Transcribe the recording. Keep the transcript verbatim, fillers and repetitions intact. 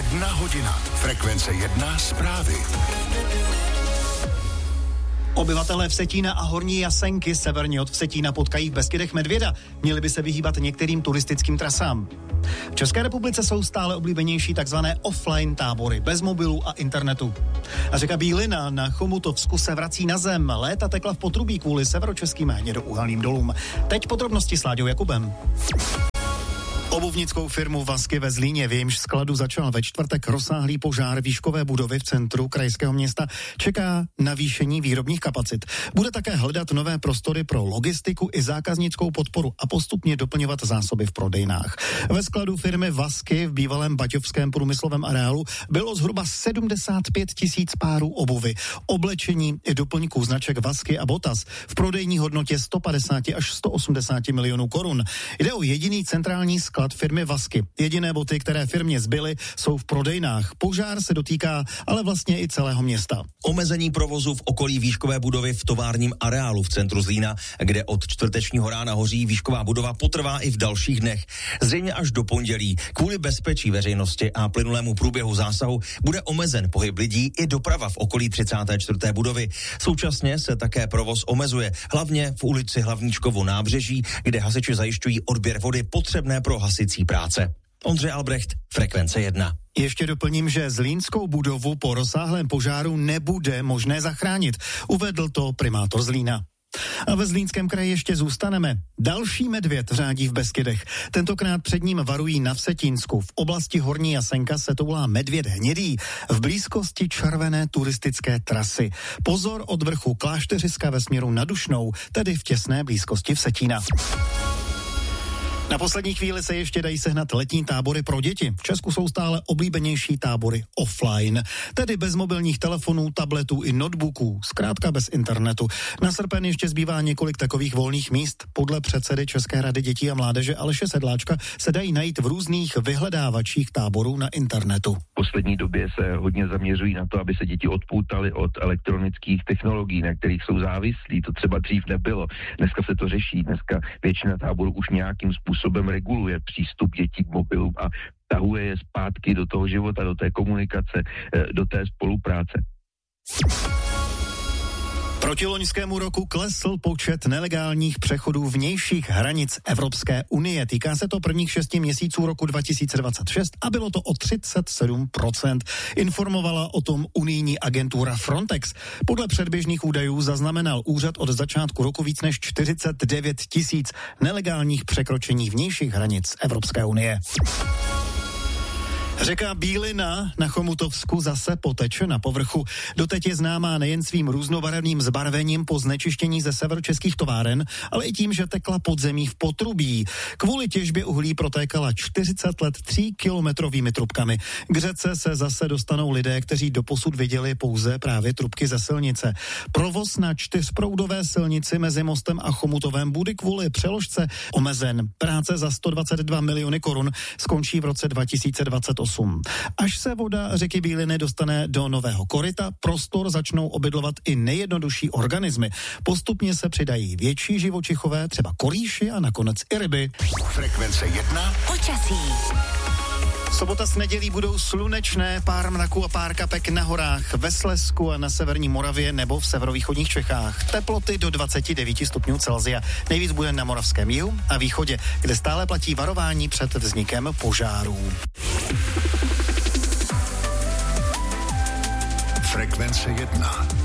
Jedna hodina. Frekvence jedna zprávy. Obyvatelé Vsetína a Horní Jasenky severně od Vsetína potkají v Beskydech medvěda. Měli by se vyhýbat některým turistickým trasám. V České republice jsou stále oblíbenější takzvané offline tábory, bez mobilů a internetu. A řeka Bílina na Chomutovsku se vrací na zem. Léta tekla v potrubí kvůli severočeským hnědouhelným dolům. Teď podrobnosti s Láďou Jakubem. Obuvnickou firmu Vasky ve Zlíně, v jejímž skladu začal ve čtvrtek rozsáhlý požár výškové budovy v centru krajského města, čeká navýšení výrobních kapacit. Bude také hledat nové prostory pro logistiku i zákaznickou podporu a postupně doplňovat zásoby v prodejnách. Ve skladu firmy Vasky v bývalém baťovském průmyslovém areálu bylo zhruba sedmdesát pět tisíc párů obuvy, oblečení i doplňků značek Vasky a Botas v prodejní hodnotě sto padesát až sto osmdesát milionů korun. Jde o jediný centrální sklad firmy Vasky. Jediné boty, které firmě zbyly, jsou v prodejnách. Požár se dotýká ale vlastně i celého města. Omezení provozu v okolí výškové budovy v továrním areálu v centru Zlína, kde od čtvrtečního rána hoří výšková budova, potrvá i v dalších dnech. Zřejmě až do pondělí. Kvůli bezpečí veřejnosti a plynulému průběhu zásahu bude omezen pohyb lidí i doprava v okolí třicáté čtvrté budovy. Současně se také provoz omezuje, hlavně v ulici Hlavníčkovo nábřeží, kde hasiči zajišťují odběr vody potřebné pro hasicí práce. Ondřej Albrecht, Frekvence jedna. Ještě doplním, že zlínskou budovu po rozsáhlém požáru nebude možné zachránit. Uvedl to primátor Zlína. A ve Zlínském kraji ještě zůstaneme. Další medvěd řádí v Beskydech. Tentokrát před ním varují na Vsetínsku. V oblasti Horní Jasenka se toulá medvěd hnědý v blízkosti červené turistické trasy. Pozor od vrchu Klášteřiska ve směru na Dušnou, tedy v těsné blízkosti Vsetína. Na poslední chvíli se ještě dají sehnat letní tábory pro děti. V Česku jsou stále oblíbenější tábory offline, tedy bez mobilních telefonů, tabletů i notebooků, zkrátka bez internetu. Na srpen ještě zbývá několik takových volných míst. Podle předsedy České rady dětí a mládeže Aleše Sedláčka se dají najít v různých vyhledávačích táborů na internetu. V poslední době se hodně zaměřují na to, aby se děti odpoutaly od elektronických technologií, na kterých jsou závislí. To třeba dřív nebylo. Dneska se to řeší. Dneska většina táborů už nějakým způsobem reguluje přístup dětí k mobilům a tahuje je zpátky do toho života, do té komunikace, do té spolupráce. Proti loňskému roku klesl počet nelegálních přechodů vnějších hranic Evropské unie. Týká se to prvních šesti měsíců roku dva tisíce dvacet šest a bylo to o třicet sedm procent. Informovala o tom unijní agentura Frontex. Podle předběžných údajů zaznamenal úřad od začátku roku víc než čtyřicet devět tisíc nelegálních překročení vnějších hranic Evropské unie. Řeka Bílina na Chomutovsku zase poteče na povrchu. Doteď je známá nejen svým různobarevným zbarvením po znečištění ze severočeských továren, ale i tím, že tekla podzemí v potrubí. Kvůli těžbě uhlí protékala čtyřicet let tříkilometrovými trubkami. K řece se zase dostanou lidé, kteří doposud viděli pouze právě trubky ze silnice. Provoz na čtyřproudové silnici mezi Mostem a Chomutovem bude kvůli přeložce omezen. Práce za sto dvacet dva miliony korun skončí v roce dva tisíce dvacet osm. Až se voda řeky Bíliny dostane do nového koryta, prostor začnou obydlovat i nejjednodušší organismy. Postupně se přidají větší živočichové, třeba korýši a nakonec i ryby. Frekvence jedna. Počasí. Sobota s nedělí budou slunečné, pár mraků a pár kapek na horách, ve Slezsku a na severní Moravě nebo v severovýchodních Čechách. Teploty do dvacet devět stupňů Celsia. Nejvíc bude na moravském jihu a východě, kde stále platí varování před vznikem požárů. Frekvence jedna.